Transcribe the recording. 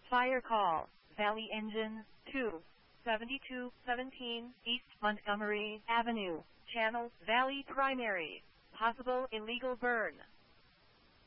Fire call, Valley Engine 2, 7217 East Montgomery Avenue, Channel Valley Primary. Possible illegal burn.